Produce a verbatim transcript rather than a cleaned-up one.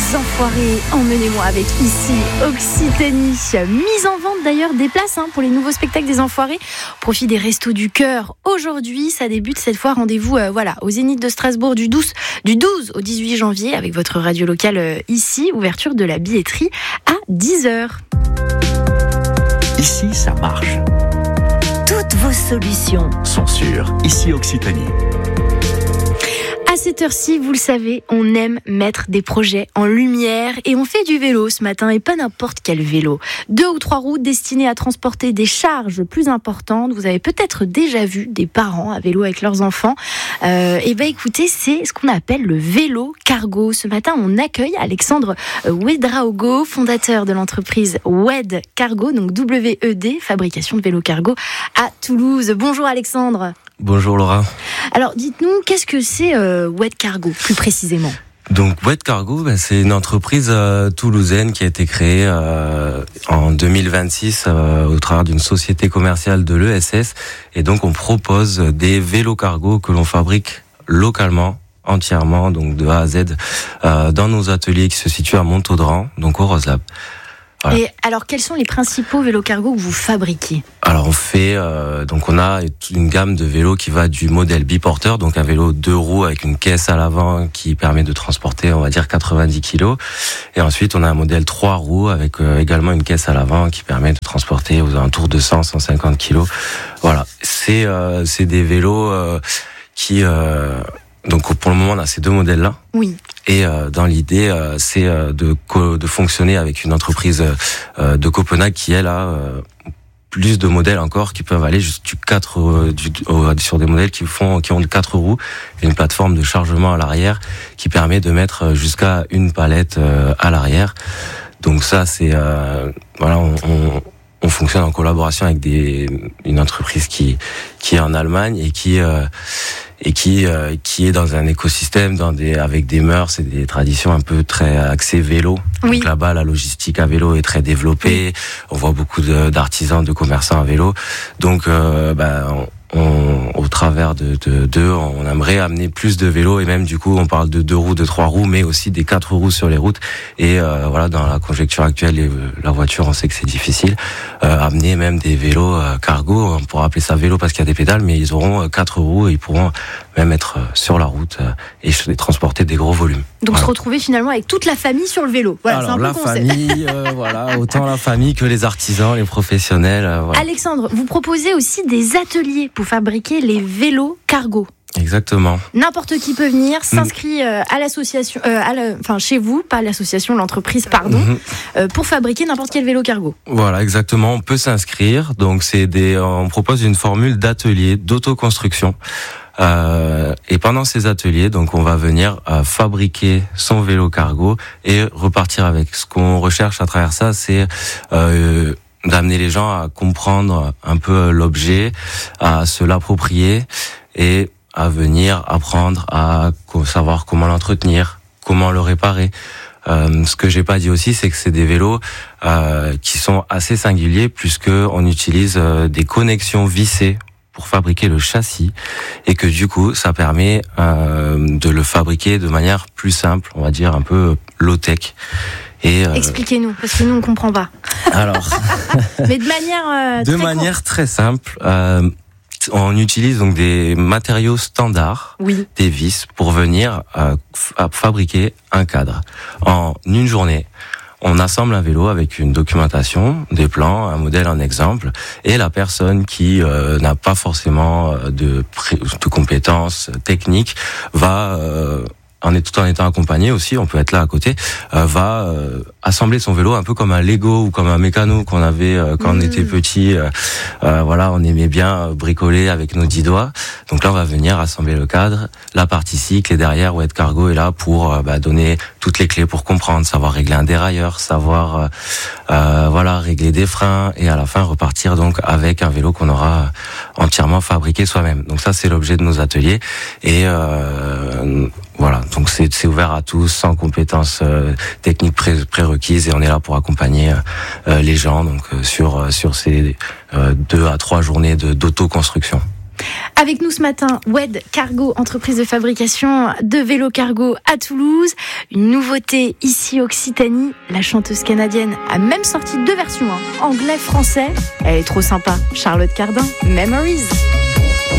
Enfoirés, emmenez-moi avec ici Occitanie. Mise en vente d'ailleurs des places hein, pour les nouveaux spectacles des Enfoirés. Profit des Restos du Cœur. Aujourd'hui, ça débute cette fois. Rendez-vous euh, voilà, au Zénith de Strasbourg du douze, du douze au dix-huit janvier avec votre radio locale euh, ici. Ouverture de la billetterie à dix heures. Ici, ça marche. Toutes vos solutions sont sûres. Ici, Occitanie. À cette heure-ci, vous le savez, on aime mettre des projets en lumière et on fait du vélo ce matin et pas n'importe quel vélo. Deux ou trois roues destinées à transporter des charges plus importantes. Vous avez peut-être déjà vu des parents à vélo avec leurs enfants. Euh, et ben écoutez, c'est ce qu'on appelle le vélo cargo. Ce matin, on accueille Alexandre Ouedraogo, fondateur de l'entreprise Wed Cargo, donc W E D, fabrication de vélo cargo à Toulouse. Bonjour Alexandre. Bonjour Laura. Alors dites-nous, qu'est-ce que c'est euh, Wed Cargo plus précisément ? Donc Wed Cargo, ben, c'est une entreprise euh, toulousaine qui a été créée euh, en deux mille vingt-six euh, au travers d'une société commerciale de l'E S S. Et donc on propose des vélos cargo que l'on fabrique localement, entièrement, donc de A à Z, euh, dans nos ateliers qui se situent à Montaudran, donc au Rose Lab. Voilà. Et alors, quels sont les principaux vélos cargo que vous fabriquez ? Alors, on fait, euh, donc on a une gamme de vélos qui va du modèle biporteur, donc un vélo deux roues avec une caisse à l'avant qui permet de transporter, on va dire, quatre-vingt-dix kilos. Et ensuite, on a un modèle trois roues avec euh, également une caisse à l'avant qui permet de transporter aux alentours de cent à cent cinquante kilos. Voilà. C'est, euh, c'est des vélos euh, qui, euh, donc pour le moment, on a ces deux modèles-là. Oui. Et euh, dans l'idée, euh, c'est euh, de, co- de fonctionner avec une entreprise euh, de Copenhague qui, elle, a euh, plus de modèles encore qui peuvent aller jusqu'à quatre euh, du, euh, sur des modèles qui font qui ont quatre roues, et une plateforme de chargement à l'arrière qui permet de mettre jusqu'à une palette euh, à l'arrière. Donc ça, c'est euh, voilà, on, on on fonctionne en collaboration avec des une entreprise qui qui est en Allemagne et qui euh, et qui euh, qui est dans un écosystème dans des avec des mœurs et des traditions un peu très axées vélo. Oui. Donc là-bas, la logistique à vélo est très développée. On voit beaucoup de, d'artisans, de commerçants à vélo. Donc euh, ben on, on, au travers de de d'eux, on aimerait amener plus de vélos, et même du coup, on parle de deux roues, de trois roues, mais aussi des quatre roues sur les routes. Et euh, voilà, dans la conjoncture actuelle, et, euh, la voiture, on sait que c'est difficile. Euh, amener même des vélos euh, cargo, on pourra appeler ça vélo parce qu'il y a des pédales, mais ils auront euh, quatre roues et ils pourront même être euh, sur la route euh, et, et transporter des gros volumes. Donc voilà. Se retrouver finalement avec toute la famille sur le vélo. Voilà, Alors c'est un peu la le concept. famille, euh, voilà, autant la famille que les artisans, les professionnels. Euh, voilà. Alexandre, vous proposez aussi des ateliers pour fabriquer les vélos cargo. Exactement. N'importe qui peut venir, s'inscrit euh, à l'association, euh, à la, enfin chez vous, pas à l'association, l'entreprise, pardon, Mm-hmm. euh, pour fabriquer n'importe quel vélo cargo. Voilà, exactement. On peut s'inscrire. Donc c'est des, on propose une formule d'atelier, d'autoconstruction. Euh, et pendant ces ateliers, donc on va venir euh, fabriquer son vélo cargo et repartir avec. Ce qu'on recherche à travers ça, c'est euh, d'amener les gens à comprendre un peu l'objet, à se l'approprier et à venir apprendre à savoir comment l'entretenir, comment le réparer. Euh, ce que j'ai pas dit aussi, c'est que c'est des vélos euh, qui sont assez singuliers puisque on utilise euh, des connexions vissées pour fabriquer le châssis, et que du coup, ça permet euh, de le fabriquer de manière plus simple, on va dire un peu low-tech. Et, euh, Expliquez-nous, parce que nous on comprend pas. Alors, mais de manière euh, de très manière courte. très simple. Euh, on utilise donc des matériaux standards, Oui. des vis, pour venir euh, f- fabriquer un cadre. En une journée, on assemble un vélo avec une documentation, des plans, un modèle, un exemple, et la personne qui euh, n'a pas forcément de, pré- de compétences techniques va... Euh, en est tout en étant accompagné aussi, on peut être là à côté, euh, va euh, assembler son vélo un peu comme un Lego ou comme un mécano qu'on avait euh, quand mmh. on était petit. Euh, euh, voilà, on aimait bien bricoler avec nos dix doigts. Donc là, on va venir assembler le cadre, la partie cycle, et derrière, Wed Cargo est là pour euh, bah, donner toutes les clés pour comprendre, savoir régler un dérailleur, savoir euh, euh, voilà régler des freins, et à la fin repartir donc avec un vélo qu'on aura entièrement fabriqué soi-même. Donc ça, c'est l'objet de nos ateliers, et euh, voilà, donc c'est, c'est ouvert à tous, sans compétences euh, techniques pré- prérequises, et on est là pour accompagner euh, les gens donc euh, sur sur ces euh, deux à trois journées de, d'autoconstruction. Avec nous ce matin, Wed Cargo, entreprise de fabrication de vélos cargo à Toulouse. Une nouveauté ici Occitanie, la chanteuse canadienne a même sorti deux versions, hein, anglais-français. Elle est trop sympa, Charlotte Cardin, Memories.